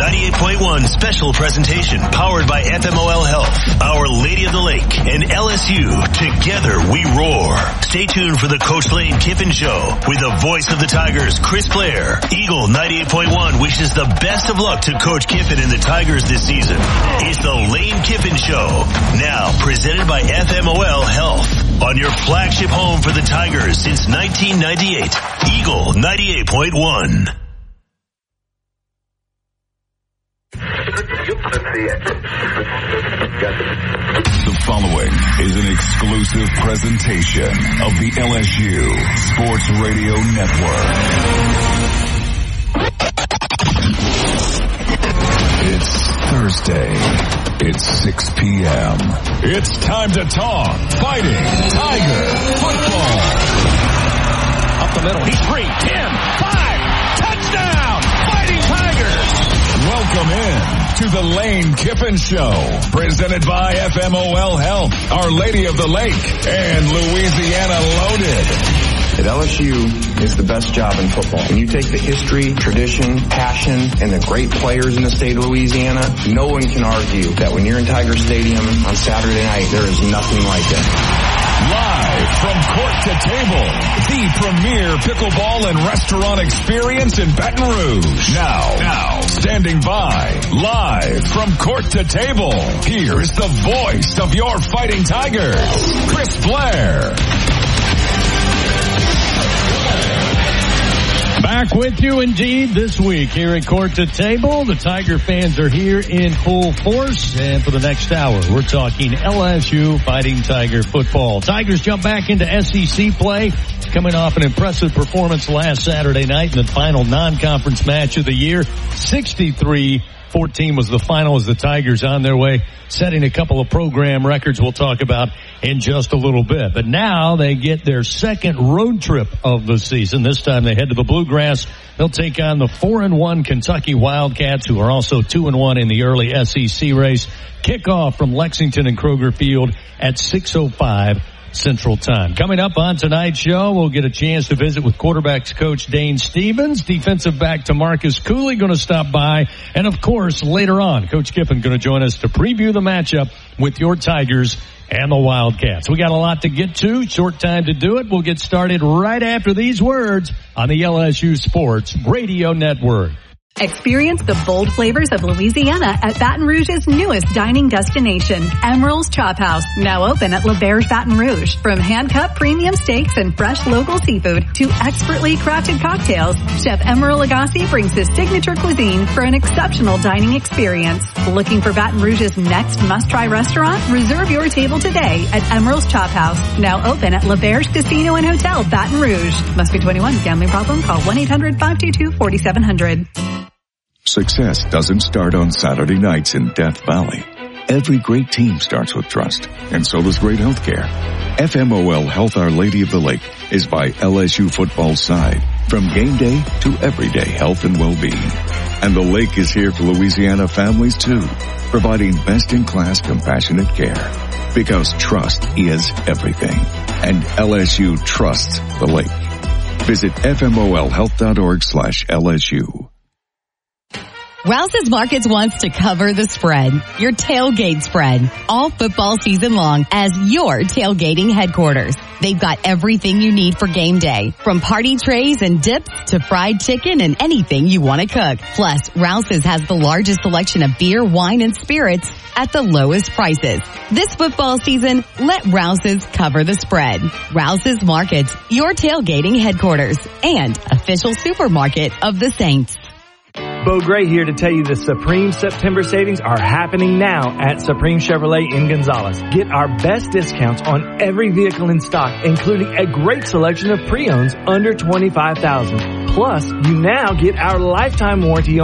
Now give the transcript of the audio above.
98.1 special presentation powered by FMOL Health, Our Lady of the Lake, and LSU. Together we roar. Stay tuned for the Coach Lane Kiffin Show with the voice of the Tigers, Chris Blair. Eagle 98.1 wishes the best of luck to Coach Kiffin and the Tigers this season. It's the Lane Kiffin Show, now presented by FMOL Health, on your flagship home for the Tigers since 1998. Eagle 98.1. The following is an exclusive presentation of the LSU Sports Radio Network. It's Thursday. It's 6 p.m. It's time to talk Fighting Tiger football. Up the middle. He's free. 10, 5, touchdown! Fighting Tigers! Welcome in to the Lane Kiffin Show, presented by FMOL Health, Our Lady of the Lake, and Louisiana Loaded. At LSU is the best job in football. When you take the history, tradition, passion, and the great players in the state of Louisiana, no one can argue that when you're in Tiger Stadium on Saturday night, there is nothing like it. Live from Court to Table, the premier pickleball and restaurant experience in Baton Rouge. Now, standing by, live from Court to Table, here's the voice of your Fighting Tigers, Chris Blair. Back with you indeed this week here at Court to Table. The Tiger fans are here in full force, and for the next hour we're talking LSU Fighting Tiger football. Tigers jump back into SEC play, coming off an impressive performance last Saturday night in the final non-conference match of the year. 63-14 was the final as the Tigers on their way, setting a couple of program records we'll talk about in just a little bit. But now they get their second road trip of the season. This time they head to the Bluegrass. They'll take on the 4-1 Kentucky Wildcats, who are also 2-1 in the early SEC race. Kickoff from Lexington and Kroger Field at 6:05 Central Time. Coming up on tonight's show, we'll get a chance to visit with quarterbacks coach Dane Stevens, defensive back Marcus Cooley going to stop by, and of course later on, Coach Kiffin going to join us to preview the matchup with your Tigers and the Wildcats. We got a lot to get to, short time to do it. We'll get started right after these words on the LSU Sports Radio Network. Experience the bold flavors of Louisiana at Baton Rouge's newest dining destination, Emeril's Chop House, now open at L'Auberge Baton Rouge. From hand-cut premium steaks and fresh local seafood to expertly crafted cocktails, Chef Emeril Agassi brings his signature cuisine for an exceptional dining experience. Looking for Baton Rouge's next must-try restaurant? Reserve your table today at Emeril's Chop House, now open at L'Auberge Casino and Hotel, Baton Rouge. Must be 21. Gambling problem? Call 1-800-522-4700. Success doesn't start on Saturday nights in Death Valley. Every great team starts with trust, and so does great healthcare. FMOL Health, Our Lady of the Lake is by LSU football's side, from game day to everyday health and well-being. And the Lake is here for Louisiana families too, providing best-in-class compassionate care. Because trust is everything, and LSU trusts the Lake. Visit FMOLhealth.org/LSU. Rouse's Markets wants to cover the spread, your tailgate spread, all football season long as your tailgating headquarters. They've got everything you need for game day, from party trays and dips to fried chicken and anything you want to cook. Plus, Rouse's has the largest selection of beer, wine, and spirits at the lowest prices. This football season, let Rouse's cover the spread. Rouse's Markets, your tailgating headquarters and official supermarket of the Saints. Bo Gray here to tell you the Supreme September savings are happening now at Supreme Chevrolet in Gonzales. Get our best discounts on every vehicle in stock, including a great selection of pre-owns under $25,000. Plus, you now get our lifetime warranty on